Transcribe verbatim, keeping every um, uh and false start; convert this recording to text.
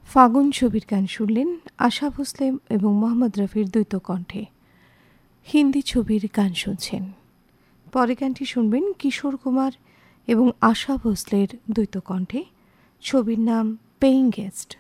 ফাগুন ছবির গান শুনলেন আশা ভোসলে এবং মোহাম্মদ রফির দ্বৈত কণ্ঠে। হিন্দি ছবির গান শুনছেন। পরে গানটি শুনবেন কিশোর কুমার এবং আশা ভোসলের দ্বৈত কণ্ঠে। ছবির নাম পেইং গেস্ট।